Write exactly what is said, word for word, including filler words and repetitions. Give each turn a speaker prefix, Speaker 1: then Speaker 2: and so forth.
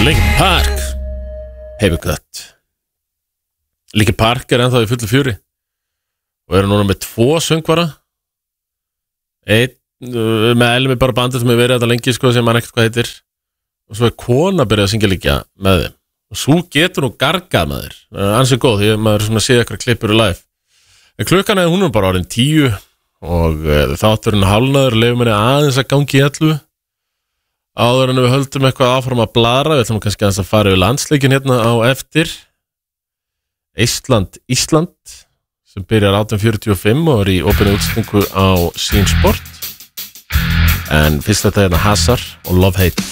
Speaker 1: Linkin Park Hefur gött Linkin Park er ennþá í fullu fjöri og eru núna með tvo söngvara einn uh, með Elmi bara bandið sem hefur verið þetta lengi sko, sem mann ekkert hvað heitir og svo er kona að byrja að syngja líka með þeim og svo getur hún gargað með þér það er ansið góð, því að maður er svona að sé eitthvað klippur í live en klukkan er hún er bara orðin tíu og uh, þátturinn hálnaður leifum henni aðeins að gangi í allu áður en við höldum eitthvað áfram að blara við ætlum kannski aðeins að fara yfir landsleikin hérna á eftir Ísland, Ísland sem byrjar átján fjörutíu og fimm og er í opinni útsendingu á Sýn Sport en fyrst þetta er hérna Hazard og Love Hate